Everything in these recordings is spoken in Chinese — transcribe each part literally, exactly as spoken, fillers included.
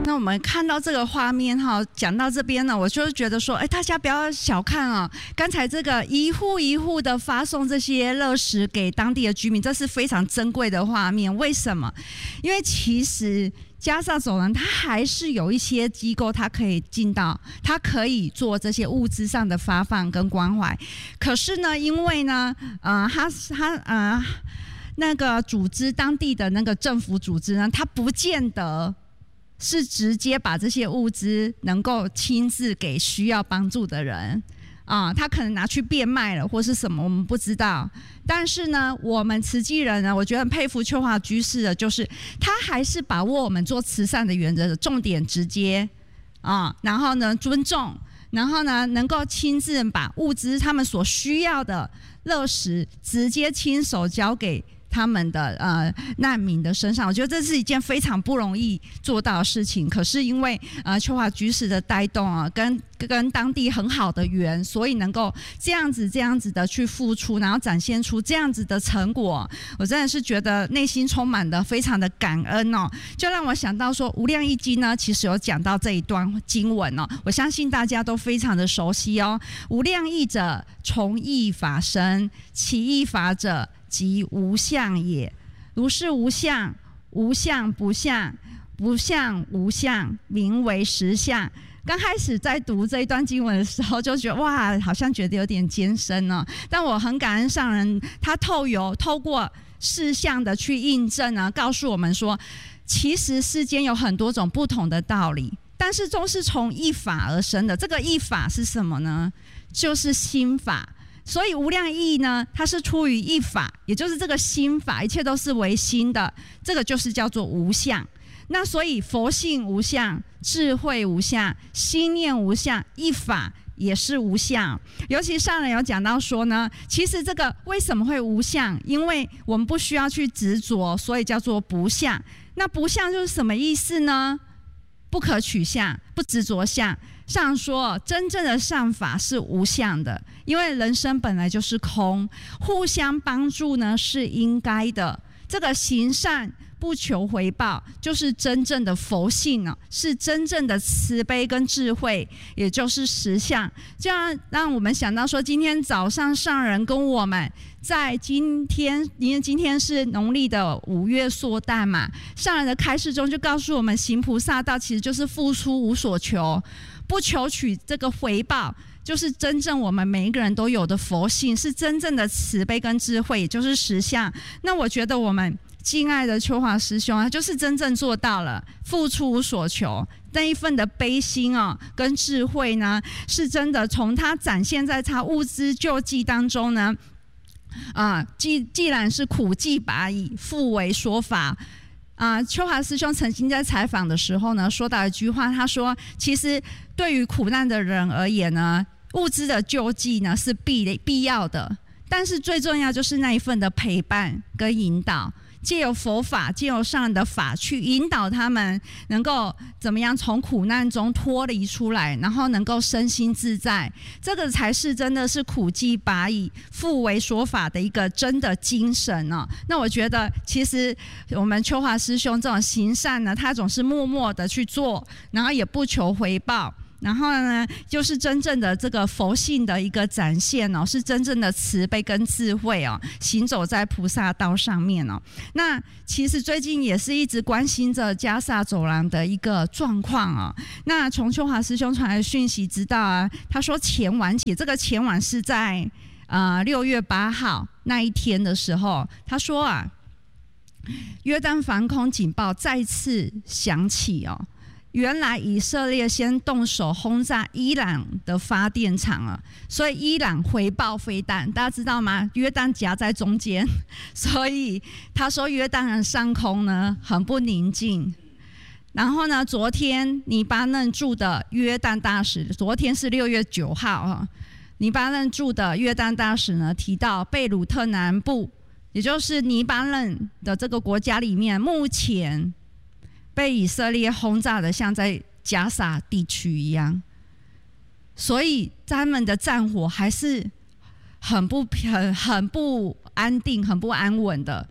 那我们看到这个画面哈，讲到这边呢，我就觉得说，哎，大家不要小看啊，刚才这个一户一户的发送这些垃圾给当地的居民，这是非常珍贵的画面。为什么？因为其实加萨走廊它还是有一些机构，它可以进到，它可以做这些物资上的发放跟关怀。可是呢，因为呢，呃，它它呃那个组织当地的那个政府组织呢，它不见得是直接把这些物资能够亲自给需要帮助的人啊，他可能拿去变卖了或是什么，我们不知道。但是呢，我们慈济人呢，我觉得很佩服秋华居士的，就是他还是把握我们做慈善的原则的重点，直接啊，然后呢尊重，然后呢能够亲自把物资他们所需要的垃圾直接亲手交给他们的呃难民的身上。我觉得这是一件非常不容易做到的事情。可是因为呃秋华居士的带动啊，跟跟当地很好的缘，所以能够这样子这样子的去付出，然后展现出这样子的成果，我真的是觉得内心充满的非常的感恩哦。就让我想到说，《无量义经》呢，其实有讲到这一段经文哦，我相信大家都非常的熟悉哦。无量义者，从义法生，其义法者，即无相也。如是无相，无相不相，不相无相，名为实相。刚开始在读这一段经文的时候，就觉得哇，好像觉得有点艰深哦。但我很感恩上人，他透有透过事项的去印证呢，告诉我们说，其实世间有很多种不同的道理，但是都是从一法而生的。这个一法是什么呢？就是心法。所以无量义呢，它是出于一法，也就是这个心法，一切都是唯心的，这个就是叫做无相。那所以佛性无相，智慧无相，心念无相，一法也是无相。尤其上人有讲到说呢，其实这个为什么会无相？因为我们不需要去执着，所以叫做不相。那不相就是什么意思呢？不可取相，不执着相。上说真正的善法是无相的，因为人生本来就是空，互相帮助呢是应该的。这个行善不求回报，就是真正的佛性呢、啊，是真正的慈悲跟智慧，也就是实相。这样让我们想到说，今天早上上人跟我们在今天，因为今天是农历的五月朔诞嘛，上人的开示中就告诉我们，行菩萨道其实就是付出无所求，不求取这个回报。就是真正我们每一个人都有的佛性，是真正的慈悲跟智慧，也就是实相。那我觉得我们敬爱的秋华师兄啊，就是真正做到了付出无所求，那一份的悲心啊，跟智慧呢，是真的从他展现在他物资救济当中呢。啊，既既然是苦济拔矣，复为说法。啊，秋华师兄曾经在采访的时候呢，说到一句话，他说：“其实对于苦难的人而言呢，物资的救济呢是必必要的，但是最重要就是那一份的陪伴跟引导。”借由佛法，借由上人的法去引导他们，能够怎么样从苦难中脱离出来，然后能够身心自在，这个才是真的是苦济拔矣，复为说法的一个真的精神哦。那我觉得，其实我们秋华师兄这种行善呢，他总是默默的去做，然后也不求回报。然后呢，就是真正的这个佛性的一个展现哦，是真正的慈悲跟智慧哦，行走在菩萨道上面哦。那其实最近也是一直关心着加萨走廊的一个状况哦。那从秋华师兄传来的讯息知道啊，他说前晚起，这个前晚是在呃六月八号那一天的时候，他说啊，约旦防空警报再次响起哦。原来以色列先动手轰炸伊朗的发电厂了，所以伊朗回报飞弹，大家知道吗？约旦夹在中间，所以他说约旦的上空呢很不宁静。然后呢，昨天黎巴嫩驻的约旦大使，昨天是六月九号啊，黎巴嫩驻的约旦大使呢提到，贝鲁特南部，也就是黎巴嫩的这个国家里面，目前被以色列轰炸的像在加萨地区一样，所以他们的战火还是很不很很不安定、很不安稳的。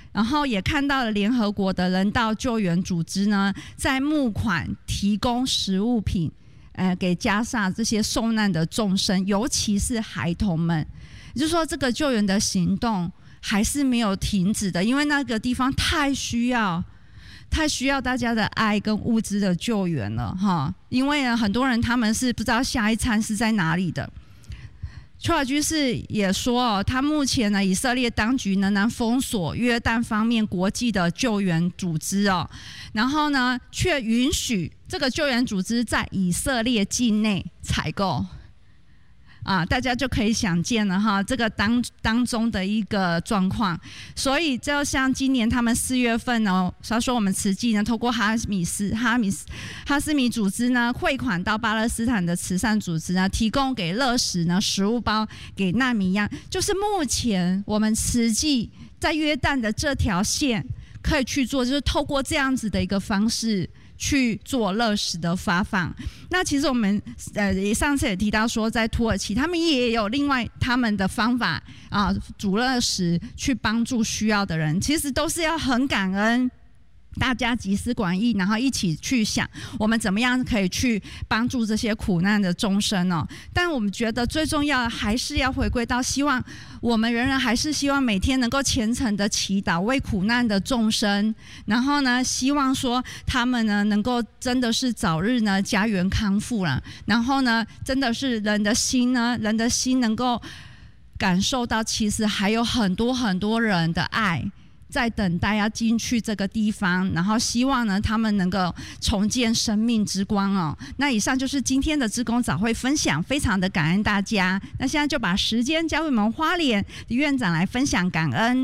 然后也看到了联合国的人道救援组织呢，在募款提供食物品，呃，给加沙这些受难的众生，尤其是孩童们。也就是说，这个救援的行动还是没有停止的，因为那个地方太需要。太需要大家的爱跟物资的救援了哈，因为呢，很多人他们是不知道下一餐是在哪里的。丘尔居士也说哦，他目前呢，以色列当局仍然封锁约旦方面国际的救援组织哦，然后呢，却允许这个救援组织在以色列境内采购。啊，大家就可以想见了哈，这个当当中的一个状况。所以就像今年他们四月份呢，他说我们慈济呢，透过哈米斯哈米斯哈斯米组织呢，汇款到巴勒斯坦的慈善组织呢，提供给乐食呢食物包给难民一样，就是目前我们慈济在约旦的这条线可以去做，就是透过这样子的一个方式。去做乐食的发放。那其实我们呃上次也提到说，在土耳其他们也有另外他们的方法啊，煮乐食去帮助需要的人，其实都是要很感恩。大家集思广益，然后一起去想我们怎么样可以去帮助这些苦难的众生哦。但我们觉得最重要的还是要回归到，希望我们仍然还是希望每天能够虔诚的祈祷，为苦难的众生，然后呢，希望说他们呢能够真的是早日呢家园康复了，然后呢，真的是人的心呢，人的心能够感受到，其实还有很多很多人的爱。在等待要进去这个地方，然后希望呢他们能够重见生命之光哦。那以上就是今天的志工早会分享，非常的感恩大家。那现在就把时间交给我们花莲的院长来分享感恩。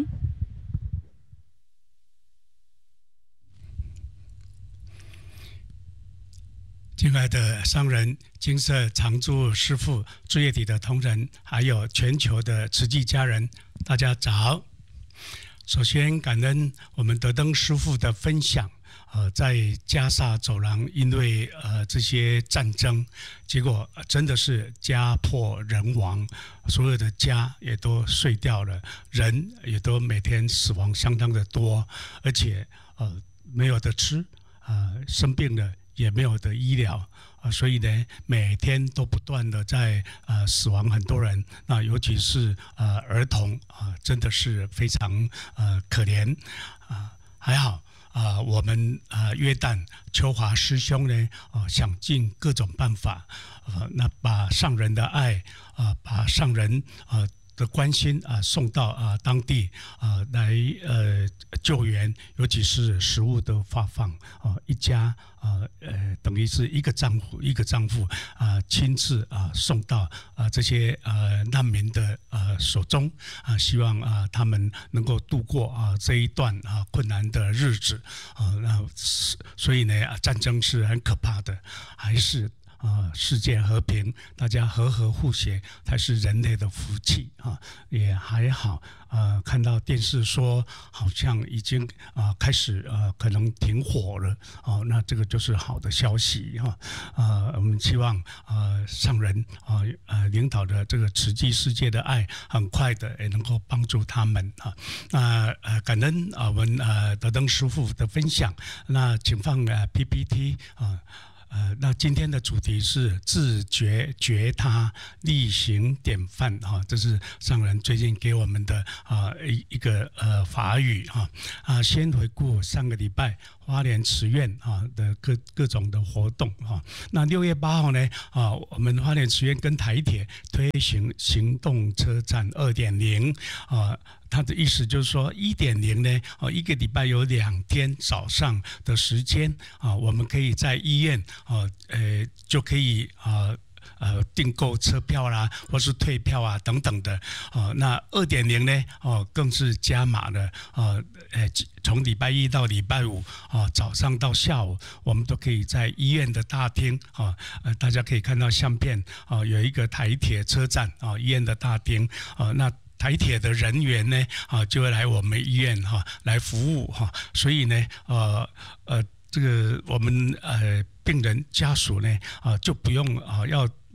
敬爱的商人、金色常驻师父、志业体的同仁，还有全球的慈济家人，大家早。首先感恩我们德登师父的分享，呃，在加萨走廊，因为呃这些战争，结果真的是家破人亡，所有的家也都碎掉了，人也都每天死亡相当的多，而且呃没有得吃，呃生病了也没有得医疗。所以呢，每天都不断的在呃死亡很多人，那尤其是呃儿童啊、呃，真的是非常呃可怜啊、呃。还好啊、呃，我们呃约旦秋华师兄呢，啊、呃、想尽各种办法，呃，那把上人的爱啊、呃，把上人啊。呃的关心啊，送到啊当地啊来呃救援，尤其是食物的发放啊，一家啊呃等于是一个丈夫一个丈夫啊亲自啊送到啊这些呃难民的呃手中啊，希望啊他们能够度过啊这一段啊困难的日子啊，那所以呢战争是很可怕的，还是。啊，世界和平，大家和和互协才是人类的福气啊！也还好，呃，看到电视说好像已经啊、呃、开始呃可能停火了哦，那这个就是好的消息哈啊、呃！我们希望呃上人啊 呃, 呃领导的这个慈济世界的爱，很快的也能够帮助他们啊。那呃感恩啊我们呃德登师父的分享，那请放呃 P P T 啊。呃，那今天的主题是自觉觉他力行典范哈、啊，这是上人最近给我们的啊一一个呃法语哈 啊, 啊。先回顾上个礼拜花莲慈院啊的各各种的活动哈、啊。那六月八号呢啊，我们花莲慈院跟台铁推行行动车站二点零啊。他的意思就是说，一点零呢，哦，一个礼拜有两天早上的时间啊，我们可以在医院啊，呃，就可以啊。呃，订购车票啦，或是退票啊，等等的，哦，那二点零呢，哦，更是加码了，呃，呃，从礼拜一到礼拜五，啊，早上到下午，我们都可以在医院的大厅，啊，呃，大家可以看到相片，啊，有一个台铁车站，啊，医院的大厅，啊，那。台铁的人员呢，啊，就会来我们医院哈、啊、来服务哈、啊，所以呢，呃呃，这个我们呃病人家属呢，啊，就不用啊要买票。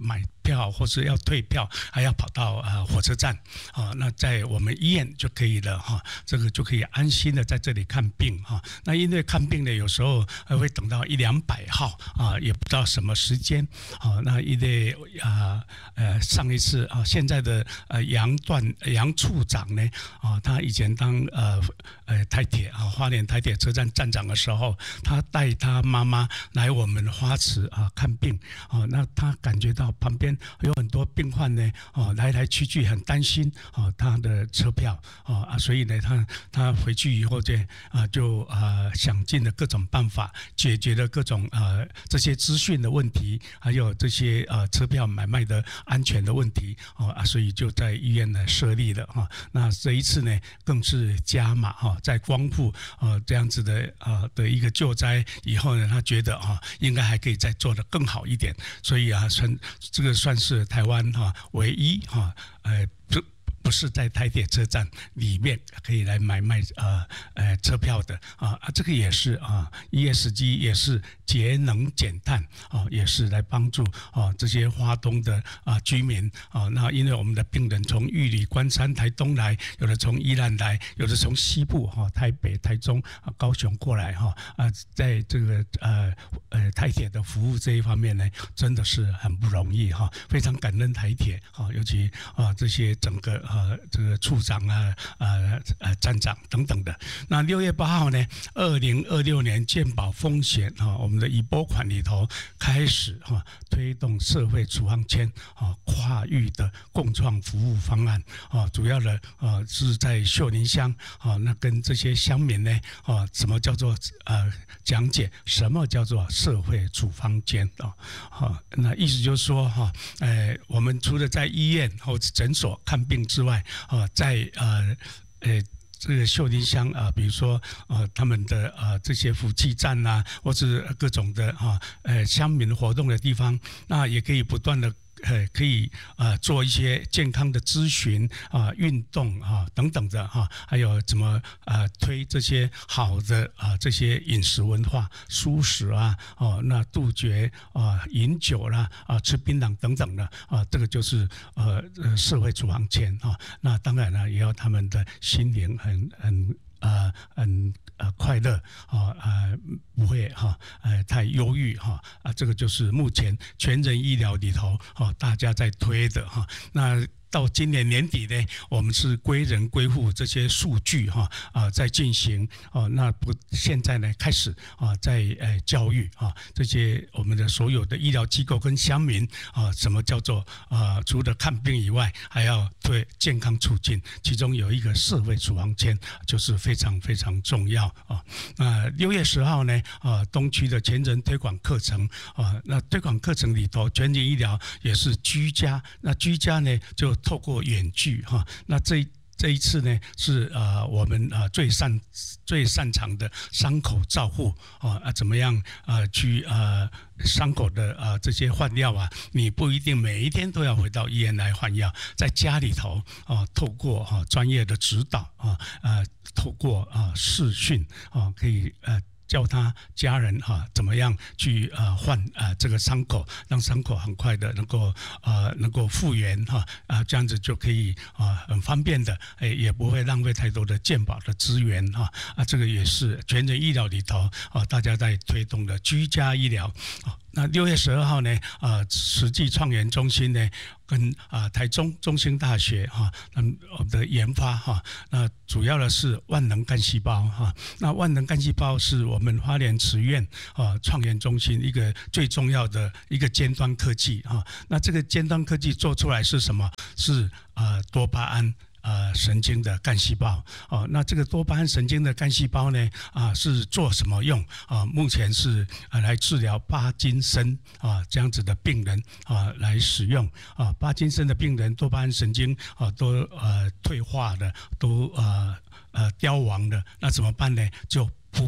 票或是要退票，还要跑到呃火车站啊。那在我们医院就可以了哈，这个就可以安心的在这里看病哈。那因为看病呢，有时候会等到一两百号啊，也不知道什么时间啊。那因为啊呃上一次啊，现在的呃杨段杨处长呢啊，他以前当呃呃台铁啊花莲台铁车站站长的时候，他带他妈妈来我们花池啊看病啊，那他感觉到旁边有很多病患呢啊来来去去，很担心啊他的车票啊，所以呢他他回去以后就啊就啊想尽了各种办法，解决了各种呃这些资讯的问题，还有这些呃车票买卖的安全的问题啊，所以就在医院呢设立了哈。那这一次呢更是加码哈，在光复啊这样子的啊的一个救灾以后呢，他觉得啊应该还可以再做得更好一点，所以啊算这个算是台湾哈唯一哈呃不不是在台铁车站里面可以来买卖呃呃车票的啊啊，这个也是啊 E S G 也是节能减碳啊，也是来帮助啊这些花东的啊居民啊。那因为我们的病人从玉里、关山、台东来，有的从宜兰来，有的从西部哈、啊、台北、台中、啊、高雄过来哈啊，在这个呃呃台铁的服务这一方面呢，真的是很不容易哈、啊，非常感恩台铁啊，尤其啊这些整个呃这个处长啊呃呃站长等等的。那六月八号呢，二零二六年健保风险啊，我们的以拨款里头开始哈、啊、推动社会处方签啊跨域的共创服务方案啊，主要的啊是在秀林乡啊，那跟这些乡民呢啊，什么叫做呃讲解什么叫做社会处方签啊？好，那意思就是说哈，呃，我们除了在医院或者诊所看病之外啊，在呃呃。这个秀林乡啊，比如说呃他们的呃这些福气站呐、啊，或是各种的哈呃乡民活动的地方，那也可以不断的。呃，可以呃做一些健康的咨询啊、运动啊等等的哈，还有怎么呃推这些好的啊这些饮食文化、蔬食啊哦，那杜绝啊饮酒啦啊吃槟榔等等的啊，这个就是呃呃社会处方签啊。那当然了，也要他们的心灵很很呃很。呃，快乐啊，呃，不会哈，呃，太忧郁哈，啊，这个就是目前全人医疗里头哈，大家在推的哈，那。到今年年底呢，我们是归人归户这些数据哈啊在进行啊，那不现在呢开始啊在呃教育啊这些我们的所有的医疗机构跟乡民啊，什么叫做啊除了看病以外，还要对健康促进，其中有一个社会处方签就是非常非常重要啊。那六月十号呢啊东区的全人推广课程啊，那推广课程里头全人医疗也是居家，那居家呢就透过远距哈，那这这一次呢是呃我们呃最擅最擅长的伤口照护啊，怎么样呃去呃伤口的呃这些换药啊，你不一定每一天都要回到医院来换药，在家里头啊，透过哈、啊、专业的指导啊呃透过啊视讯啊可以呃。教他家人哈、啊、怎么样去呃换呃这个伤口，让伤口很快的能够呃能够复原哈啊，这样子就可以啊很方便的，哎也不会浪费太多的健保的资源哈啊，这个也是全人医疗里头啊大家在推动的居家医疗啊。那六月十二号呢，呃，实际创研中心呢，跟啊、呃、台中中兴大学哈，那、啊、我们的研发哈，那主要的是万能干细胞哈，那万能干细胞是我们花莲慈院啊创研中心一个最重要的一个尖端科技哈，那这个尖端科技做出来是什么？是啊、呃、多巴胺。呃，神经的干细胞哦，那这个多巴胺神经的干细胞呢，啊是做什么用啊？目前是啊来治疗帕金森啊这样子的病人啊来使用啊，帕金森的病人多巴胺神经啊都呃退化的，都呃呃凋亡的，那怎么办呢？就不。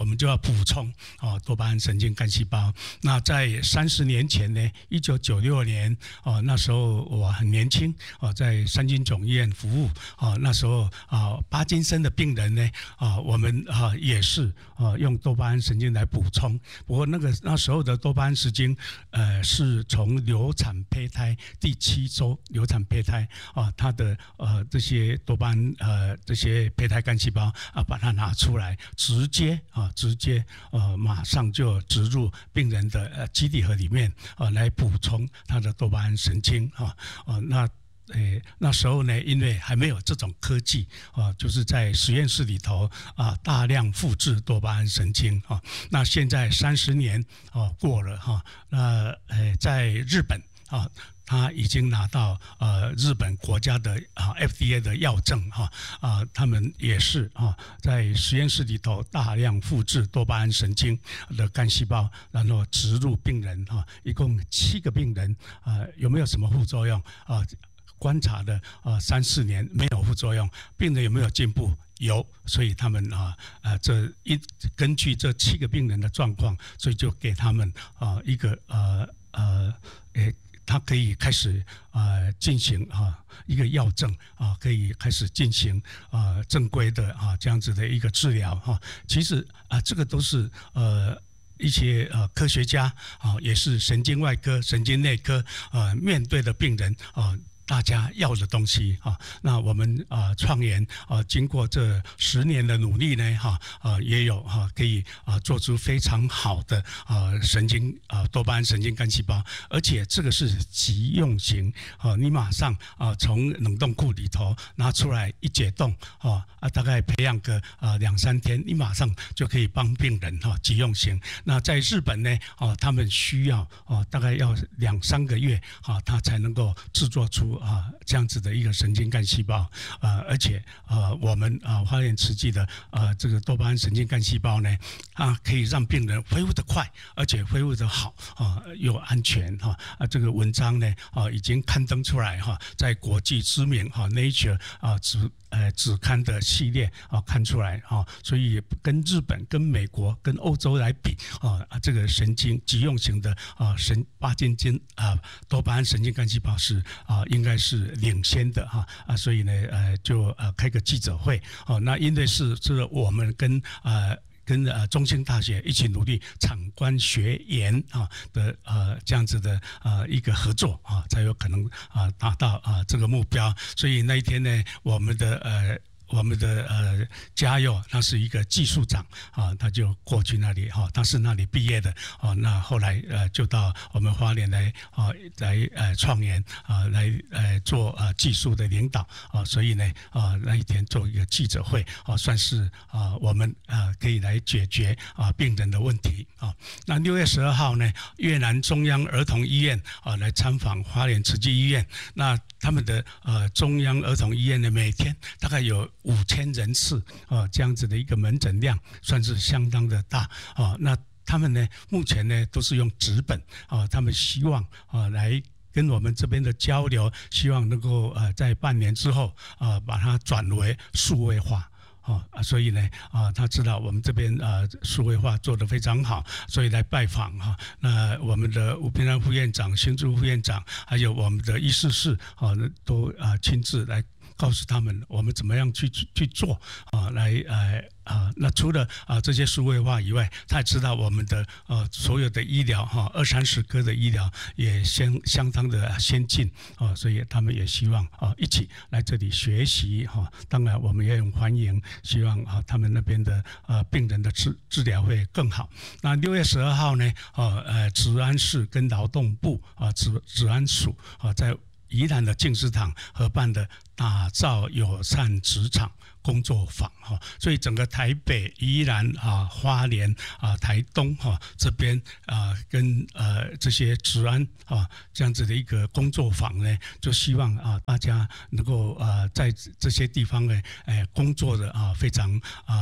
我们就要补充哦多巴胺神经干细胞。那在三十年前呢，一九九六年哦，那时候我很年轻哦，在三军总医院服务哦，那时候啊帕金森的病人呢啊，我们啊也是啊用多巴胺神经来补充。不过那个那时候的多巴胺神经呃是从流产胚胎第七周流产胚胎啊，它的呃这些多巴胺呃这些胚胎干细胞啊，把它拿出来，直接啊直接呃马上就植入病人的呃基底核里面啊，来补充它的多巴胺神经啊啊那。诶，那时候呢，因为还没有这种科技啊，就是在实验室里头啊，大量复制多巴胺神经啊。那现在三十年啊过了哈，那呃，在日本啊，他已经拿到呃日本国家的啊 F D A 的药证哈啊，他们也是啊，在实验室里头大量复制多巴胺神经的干细胞，然后植入病人哈，一共七个病人啊，有没有什么副作用啊？观察的啊三四年没有副作用，病人有没有进步？有，所以他们啊啊这一根据这七个病人的状况，所以就给他们啊一个呃呃诶，他可以开始啊进行啊一个药证啊，可以开始进行啊正规的啊这样子的一个治疗哈。其实啊这个都是呃。一些呃科学家啊，也是神经外科、神经内科呃面对的病人啊。大家要的东西啊，那我们啊创研啊，经过这十年的努力呢，哈啊也有哈可以啊做出非常好的啊神经啊多巴胺神经干细胞，而且这个是急用型啊，你马上啊从冷冻库里头拿出来一解冻啊啊大概培养个啊两三天，你马上就可以帮病人哈急用型。那在日本呢啊，他们需要啊大概要两三个月啊，他才能够制作出啊，这样子的一个神经干细胞，呃，而且呃，我们啊花莲慈济的呃这个多巴胺神经干细胞呢，啊可以让病人恢复得快，而且恢复得好啊，又安全哈啊。这个文章呢啊已经刊登出来哈，在国际知名哈 Nature 啊子呃子刊的系列啊看出来啊，所以跟日本、跟美国、跟欧洲来比啊，这个神经急用型的啊神帕金森啊多巴胺神经干细胞是啊应该是领先的哈啊，所以呢呃就呃开个记者会哦，那因为是是我们跟呃。跟呃中兴大学一起努力产官学研啊的呃这样子的呃一个合作啊，才有可能啊达到啊这个目标。所以那一天呢，我们的呃。我们的呃嘉佑，他是一个技术长啊，他就过去那里哈，他是那里毕业的啊，那后来呃就到我们花莲来啊来呃创研啊，来呃做呃技术的领导啊，所以呢啊那一天做一个记者会啊，算是啊我们啊可以来解决啊病人的问题啊。那六月十二号呢，越南中央儿童医院啊来参访花莲慈济医院，那他们的呃中央儿童医院呢，每天大概有五千人次啊，这样子的一个门诊量，算是相当的大啊。那他们呢，目前呢都是用纸本啊，他们希望啊来跟我们这边的交流，希望能够呃在半年之后啊，把它转为数位化。啊，所以呢，啊，他知道我们这边啊数位化做得非常好，所以来拜访哈。那我们的吴平安副院长、新竹副院长，还有我们的医师室啊，都啊亲自来告诉他们我们怎么样去去做啊，来呃啊，那除了啊这些数位化以外，他也知道我们的呃所有的医疗哈，二三十科的医疗也相相当的先进啊，所以他们也希望啊一起来这里学习哈。当然我们也很欢迎，希望啊他们那边的呃病人的治治疗会更好。那六月十二号呢，啊呃治安市跟劳动部啊治治安署啊在宜兰的静思堂合办的打造友善职场工作坊哈，所以整个台北、宜兰啊、花莲啊、台东哈这边啊，跟呃这些治安啊这样子的一个工作坊呢，就希望啊大家能够啊在这些地方呢，哎工作的啊非常啊。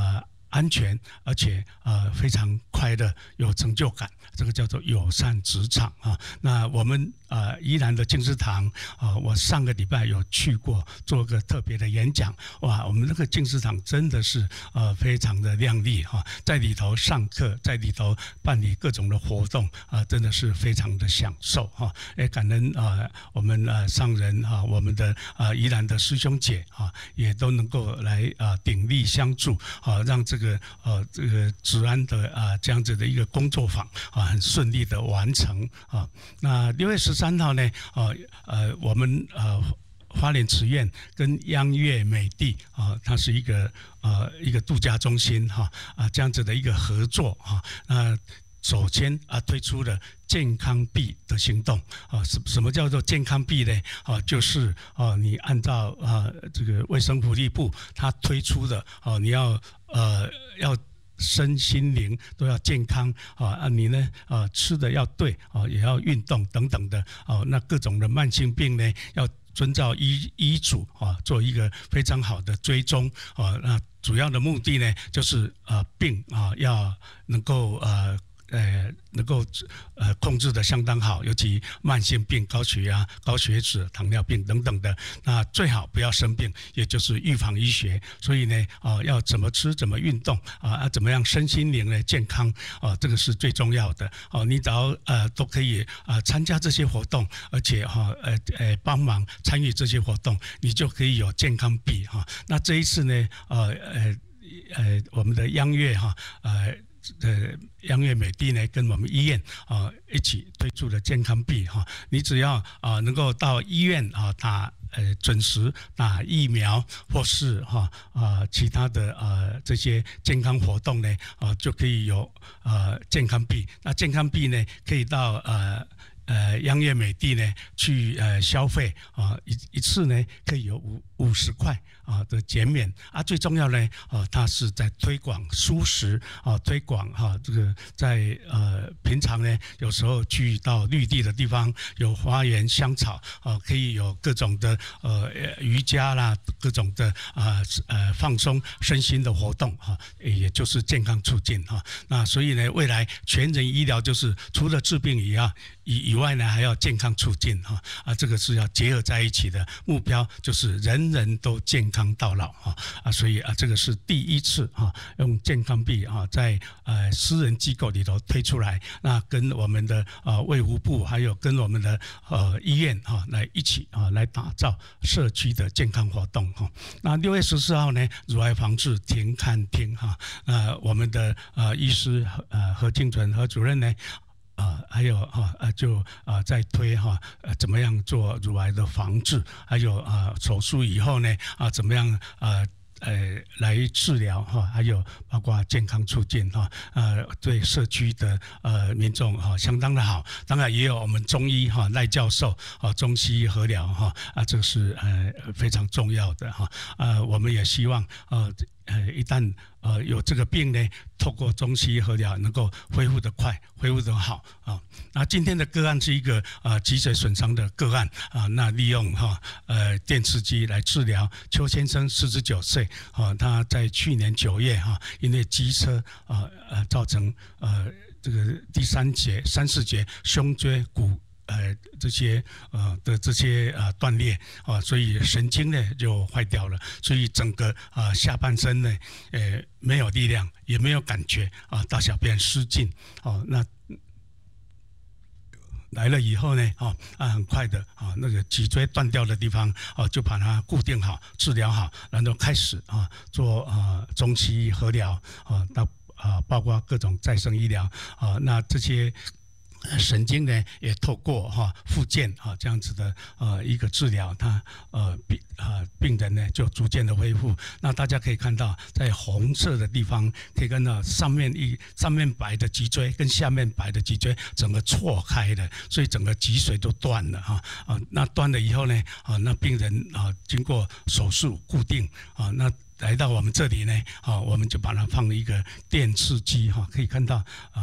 安全，而且呃非常快乐，有成就感，这个叫做友善职场啊。那我们呃宜兰的静思堂啊，我上个礼拜有去过，做个特别的演讲，哇，我们那个静思堂真的是呃非常的亮丽哈、啊，在里头上课，在里头办理各种的活动啊，真的是非常的享受哈。也感恩啊，我们呃上人啊，我们的呃宜兰的师兄姐啊，也都能够来啊鼎力相助啊，让这个呃这个治安的啊这样子的一个工作坊啊很顺利的完成啊。那六月十三号呢，呃呃我们呃花莲慈院跟央悦美地啊，它是一个呃一个度假中心哈啊这样子的一个合作啊，那首先啊推出了健康币的行动啊，什什么叫做健康币呢？啊，就是啊你按照啊这个卫生福利部它推出的啊，你要呃要身心灵都要健康啊，你呢啊吃的要对啊，也要运动等等的啊，那各种的慢性病呢要遵照医医嘱啊，做一个非常好的追踪啊，那主要的目的呢就是啊病啊要能够呃。呃，能够呃控制的相当好，尤其慢性病、高血压、高血脂、糖尿病等等的，那最好不要生病，也就是预防医学。所以呢，啊、呃，要怎么吃、怎么运动啊，怎么样身心灵的健康啊，这个是最重要的。哦、啊，你只要呃都可以啊参加这些活动，而且哈呃呃帮忙参与这些活动，你就可以有健康币哈、啊。那这一次呢，呃呃呃，我们的央悦哈呃。呃，央悦美地呢，跟我们医院啊、呃、一起推出了健康币哈、啊。你只要啊、呃、能够到医院啊打呃准时打疫苗，或是哈 啊, 啊其他的呃这些健康活动呢啊，就可以有呃健康币。那健康币呢，可以到呃。呃，央悦美地呢去呃消费啊，一一次呢可以有五五十块啊的减免啊。最重要呢，啊，它是在推广蔬食啊，推广哈、啊、这个在呃平常呢有时候去到绿地的地方，有花园香草啊，可以有各种的呃瑜伽啦，各种的啊呃放松身心的活动哈、啊，也就是健康促进哈、啊。那所以呢，未来全人医疗就是除了治病以外以以外呢，还要健康促进哈啊，这个是要结合在一起的，目标就是人人都健康到老哈啊，所以啊，这个是第一次哈用健康币啊在呃私人机构里头推出来，那跟我们的呃卫福部还有跟我们的呃医院哈来一起啊来打造社区的健康活动哈。那六月十四号呢，乳癌防治停看听哈，呃我们的呃医师呃何敬纯何主任呢。啊，还有哈呃就啊在推哈呃怎么样做乳癌的防治，还有啊手术以后呢啊怎么样啊呃来治疗哈，还有包括健康促进哈，呃对社区的呃民众哈相当的好。当然也有我们中医哈赖教授啊中西医合疗哈啊这个是呃非常重要的哈啊我们也希望呃呃一旦呃有这个病呢，透过中西医合疗能够恢复得快，恢复得好啊。那今天的个案是一个呃脊髓损伤的个案啊，那利用哈呃电刺激来治疗邱先生四十九岁啊，他在去年九月哈、啊、因为机车啊呃造成呃这个第三节三四节胸椎骨。呃，这些呃的这些呃断裂啊，所以神经呢就坏掉了，所以整个啊、呃、下半身呢，呃没有力量，也没有感觉啊，大小便失禁哦，那来了以后呢，哦啊很快的啊那个脊椎断掉的地方哦就把它固定好，治疗好，然后开始啊做啊中西医合疗啊，到啊包括各种再生医疗啊，那这些。神经呢也透过哈复健啊这样子的呃一个治疗，它呃病啊病人呢就逐渐的恢复。那大家可以看到，在红色的地方可以看到上面一上面白的脊椎跟下面白的脊椎整个错开了，所以整个脊髓都断了哈啊。那断了以后呢啊，那病人啊经过手术固定啊那。来到我们这里呢，啊，我们就把它放了一个电刺激哈，可以看到，呃，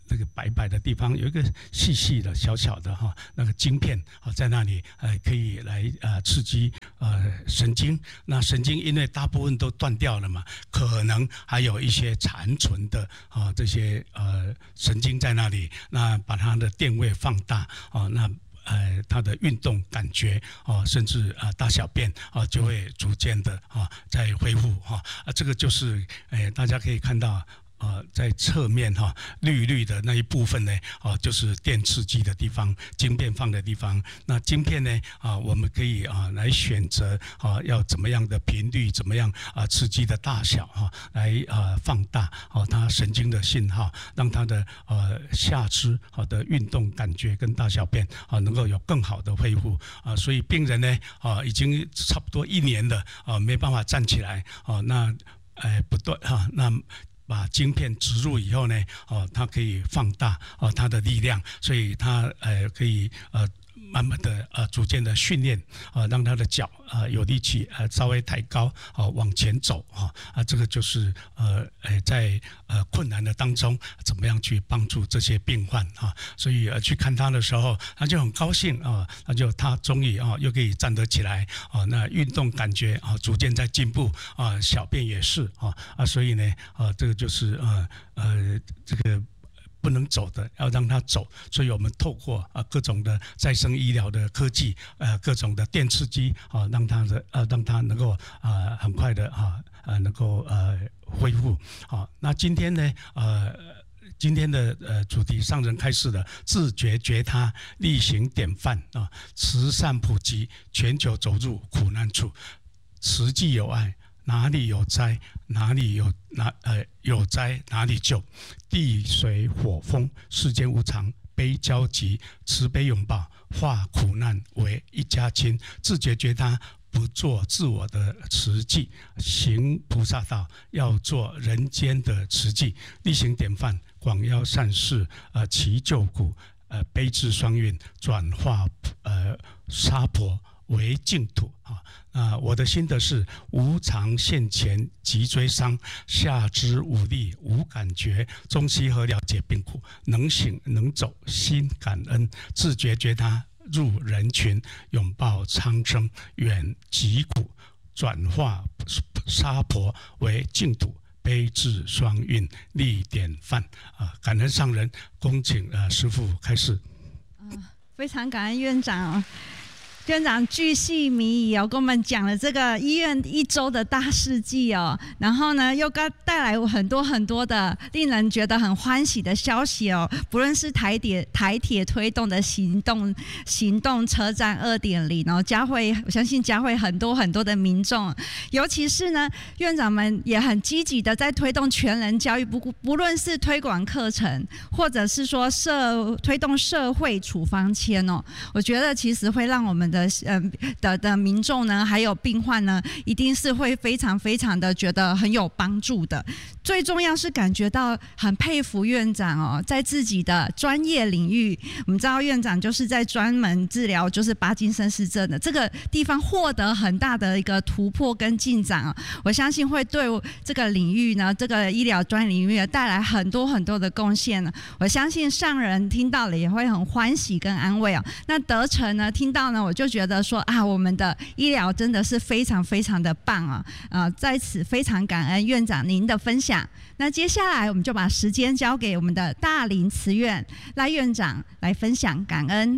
那个白白的地方有一个细细的小小的哈那个晶片啊在那里，呃可以来呃刺激呃神经。那神经因为大部分都断掉了嘛，可能还有一些残存的啊这些呃神经在那里，那把它的电位放大啊，那呃它的运动感觉啊，甚至啊大小便啊就会逐渐的啊在恢复哈啊，这个就是哎大家可以看到。呃，在侧面哈、哦，绿绿的那一部分呢，哦，就是电刺激的地方，晶片放的地方。那晶片呢，啊，我们可以啊来选择啊，要怎么样的频率，怎么样啊刺激的大小哈、啊，来啊放大哦它神经的信号，让它的呃下肢好的运动感觉跟大小便啊能够有更好的恢复啊。所以病人呢啊已经差不多一年了啊没办法站起来啊，那呃不断哈那。把晶片植入以后呢，哦，它可以放大哦它的力量，所以它呃可以呃慢慢的呃逐渐的训练啊、呃，让他的脚啊、呃、有力气呃稍微抬高啊、呃、往前走啊啊这个就是呃呃在呃困难的当中怎么样去帮助这些病患啊，所以呃去看他的时候他就很高兴啊，他就他终于啊又可以站得起来啊，那运动感觉啊逐渐在进步啊，小便也是啊啊，所以呢啊这个就是呃呃这个。不能走的，要让他走，所以我们透过啊各种的再生医疗的科技，呃各种的电刺激啊，让他的呃让他能够啊很快的啊呃能够呃恢复。好，那今天呢呃今天的呃主题上人开示的自觉觉他力行典范啊，慈善普及，全球走入苦难处，慈济有爱。哪里有灾，哪里有哪呃有灾哪里救，地水火风，世间无常，悲交集，慈悲拥抱，化苦难为一家亲，自觉觉他，不做自我的慈济，行菩萨道，要做人间的慈济，力行典范，广邀善事，呃祈救苦，呃悲智双运，转化呃沙婆为净土啊。啊，我的心得是无常现前急追伤，下肢无力无感觉，中西合了解病苦，能行能走心感恩，自觉觉他入人群，拥抱苍生远疾苦，转化沙婆为净土，悲智双运立典范啊！感恩上人，恭请呃师父开示。 嗯，非常感恩院长哦。院长巨细靡遗哦，跟我们讲了这个医院一周的大事记哦，然后呢又刚带来很多很多的令人觉得很欢喜的消息哦，不论是台铁台铁推动的行动行动车站 二点零 哦，嘉惠我相信嘉惠很多很多的民众，尤其是呢院长们也很积极的在推动全人教育，不不论是推广课程，或者是说社推动社会处方签哦，我觉得其实会让我们的嗯的的民众呢，还有病患呢，一定是会非常非常的觉得很有帮助的。最重要是感觉到很佩服院长哦，在自己的专业领域，我们知道院长就是在专门治疗就是帕金森氏症的这个地方获得很大的一个突破跟进展哦，我相信会对这个领域呢，这个医疗专业领域带来很多很多的贡献呢。我相信上人听到了也会很欢喜跟安慰哦。那德成呢听到呢，我就觉得说啊，我们的医疗真的是非常非常的棒啊！呃，在此非常感恩院长您的分享。那接下来我们就把时间交给我们的大林慈院赖院长来分享感恩。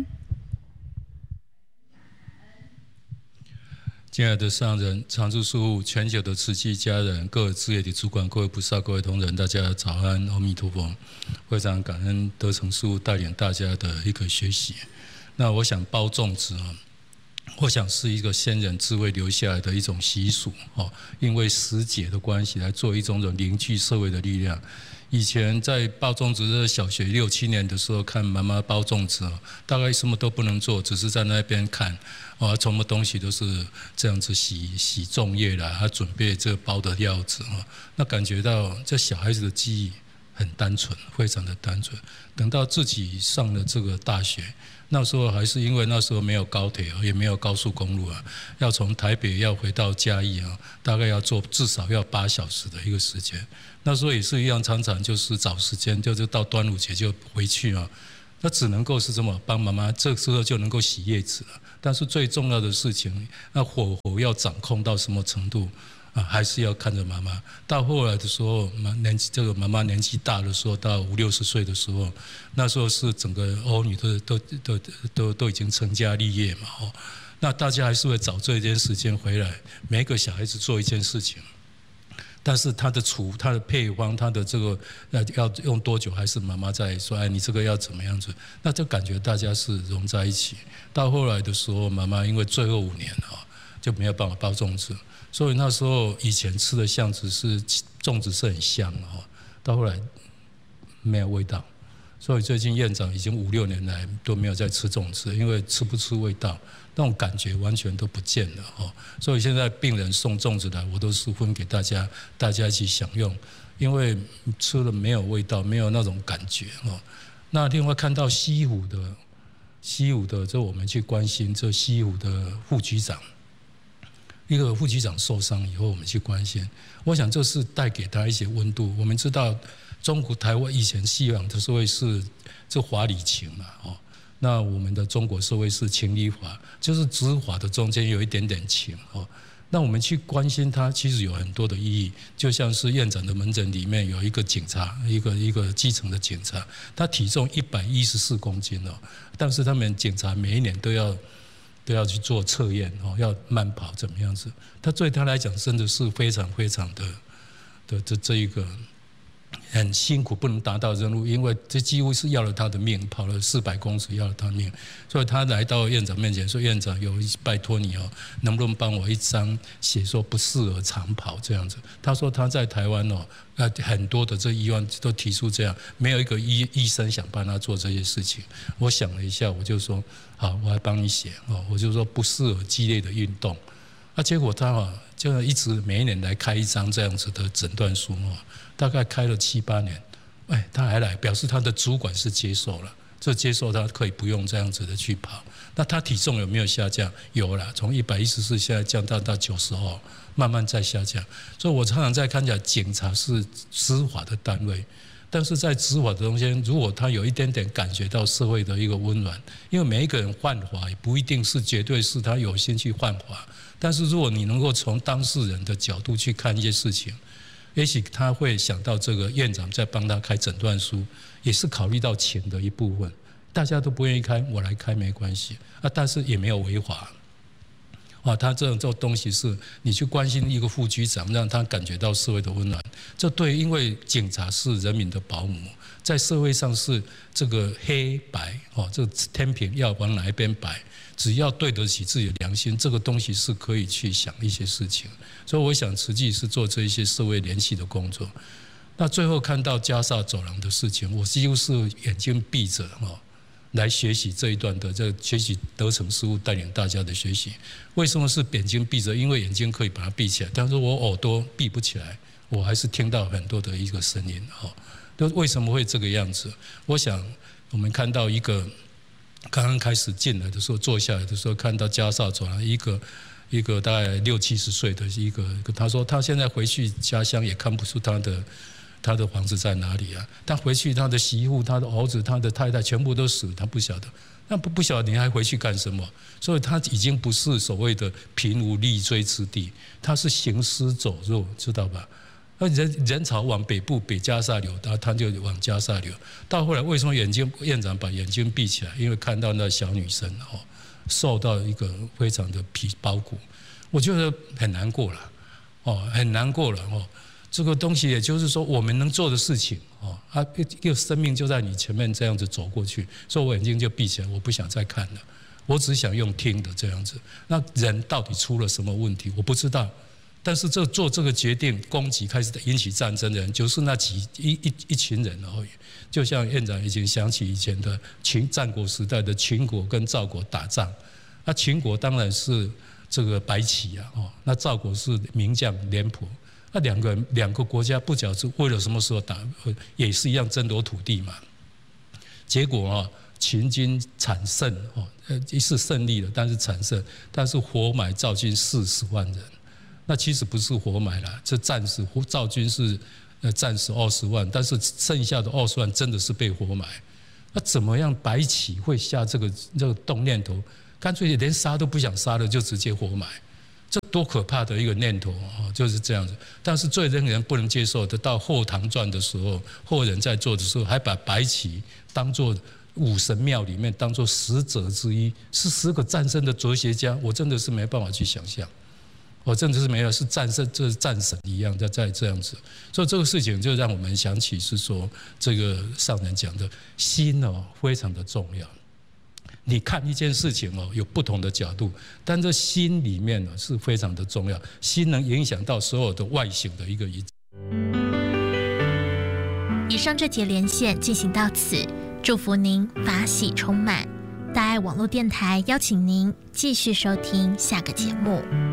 亲爱的上人、常住书户、全球的慈济家人、各位志业的主管、各位菩萨、各位同仁，大家早安，阿弥陀佛！非常感恩德成师父带领大家的一个学习。那我想包粽子啊，我想是一个先人智慧留下来的一种习俗哦，因为时节的关系来做一种凝聚社会的力量。以前在包粽子，小学六七年的时候看妈妈包粽子，大概什么都不能做，只是在那边看，哦，什么东西都是这样子洗洗粽叶啦，他准备这个包的料子，那感觉到这小孩子的记忆很单纯，非常的单纯。等到自己上了这个大学，那时候还是因为那时候没有高铁，也没有高速公路啊，要从台北要回到嘉义啊，大概要坐至少要八小时的一个时间。那时候也是一样，常常就是找时间，就是到端午节就回去啊。那只能够是这么帮妈妈，这时候就能够洗叶子了。但是最重要的事情，那火候要掌控到什么程度啊？还是要看着妈妈。到后来的时候，妈年纪这个妈妈年纪大的时候，到五六十岁的时候，那时候是整个儿女都都都都都已经成家立业嘛，哦，那大家还是会找这一件时间回来，每一个小孩子做一件事情。但是他的处、他的配方、他的这个要要用多久，还是妈妈在说，哎，你这个要怎么样子？那就感觉大家是融在一起。到后来的时候，妈妈因为最后五年啊，就没有办法包粽子，所以那时候以前吃的巷子是粽子是很香的哈，到后来没有味道。所以最近院长已经五六年来都没有在吃粽子，因为吃不出味道，那种感觉完全都不见了哦。所以现在病人送粽子来，我都是分给大家，大家一起享用，因为吃了没有味道，没有那种感觉哦。那另外看到西湖的西湖的，这我们去关心这西湖的副局长，一个副局长受伤以后，我们去关心，我想这是带给他一些温度。我们知道。中国台湾以前西洋的社会是这法理情嘛，哦，那我们的中国社会是情理法，就是知法的中间有一点点情哦。那我们去关心它，其实有很多的意义，就像是院长的门诊里面有一个警察，一个一个基层的警察，他体重一百一十四公斤哦，但是他们警察每一年都要都要去做测验哦，要慢跑怎么样子？他对他来讲真的是非常非常的的这这一个。很辛苦，不能达到任务，因为这几乎是要了他的命，跑了四百公尺要了他的命，所以他来到院长面前说：“院长，有拜托你哦，能不能帮我一张写说不适合长跑这样子？”他说他在台湾哦，呃，很多的这医院都提出这样，没有一个医医生想帮他做这些事情。我想了一下，我就说：“好，我来帮你写哦。”我就说不适合激烈的运动。啊，结果他啊，就一直每一年来开一张这样子的诊断书哦。大概开了七八年，哎，他还来，表示他的主管是接受了，这接受他可以不用这样子的去跑。那他体重有没有下降？有了，从一百一十四现在降到到九十二，慢慢在下降。所以我常常在看起来，警察是执法的单位，但是在执法的中间，如果他有一点点感觉到社会的一个温暖，因为每一个人犯法也不一定是绝对是他有心去犯法，但是如果你能够从当事人的角度去看一些事情。也许他会想到这个院长在帮他开诊断书，也是考虑到钱的一部分。大家都不愿意开，我来开没关系啊，但是也没有违法。啊，他这种这种东西是你去关心一个副局长，让他感觉到社会的温暖。这对，因为警察是人民的保姆，在社会上是这个黑白哦，这个天平要往哪一边摆。只要对得起自己的良心，这个东西是可以去想一些事情。所以我想慈济是做这一些社会联系的工作。那最后看到加沙走廊的事情，我几乎是眼睛闭着哦，来学习这一段的，这学习德成师父带领大家的学习。为什么是眼睛闭着？因为眼睛可以把它闭起来，但是我耳朵闭不起来，我还是听到很多的一个声音哦。那为什么会这个样子？我想我们看到一个。刚刚开始进来的时候，坐下来的时候，看到加沙走廊一个一个大概六七十岁的一个，他说他现在回去家乡也看不出他的他的房子在哪里啊。他回去他的媳妇、他的儿子、他的太太全部都死了，他不晓得。那不不晓得你还回去干什么？所以他已经不是所谓的贫无立锥之地，他是行尸走肉，知道吧？那人人潮往北部北加沙流，然后他就往加沙流。到后来为什么眼睛院长把眼睛闭起来？因为看到那小女生哦，受到一个非常的皮包裹，我觉得很难过了哦，很难过了哦。这个东西也就是说我们能做的事情哦，啊，一个生命就在你前面这样子走过去，所以我眼睛就闭起来，我不想再看了，我只想用听的这样子。那人到底出了什么问题？我不知道。但是这做这个决定，攻击开始引起战争的人，就是那几一一一群人而已。就像院长已经想起以前的秦战国时代的秦国跟赵国打仗，那秦国当然是这个白起啊，哦，那赵国是名将廉颇， 那两个两个国家不晓得为了什么时候打，也是一样争夺土地嘛。结果啊，秦军惨胜哦，呃，是胜利了，但是惨胜，但是活埋赵军四十万人。那其实不是活埋啦，这战死赵军是呃战死二十万，但是剩下的二十万真的是被活埋。那怎么样白起会下这个这个动念头？干脆连杀都不想杀了，就直接活埋，这多可怕的一个念头啊！就是这样子。但是最令人不能接受的，到《后唐传》的时候，后人在做的时候，还把白起当作武神庙里面当作十者之一，是十个战胜的哲学家，我真的是没办法去想象。我真的是没有，是战胜，这是战神一样在在这样子，所以这个事情就让我们想起是说，这个上人讲的心哦，非常的重要。你看一件事情哦，有不同的角度，但这心里面呢是非常的重要，心能影响到所有的外形的一个一。 以上这节连线进行到此，祝福您法喜充满。大爱网络电台邀请您继续收听下个节目。